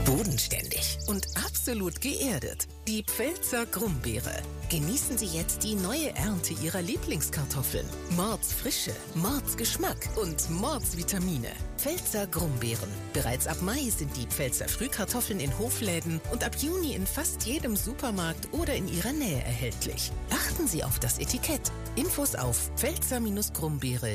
Bodenständig und absolut geerdet. Die Pfälzer Grumbeere. Genießen Sie jetzt die neue Ernte Ihrer Lieblingskartoffeln. Mordsfrische, Mordsgeschmack und Mordsvitamine. Pfälzer Grumbeeren. Bereits ab Mai sind die Pfälzer Frühkartoffeln in Hofläden und ab Juni in fast jedem Supermarkt oder in Ihrer Nähe erhältlich. Achten Sie auf das Etikett. Infos auf pfälzer-grumbeere.de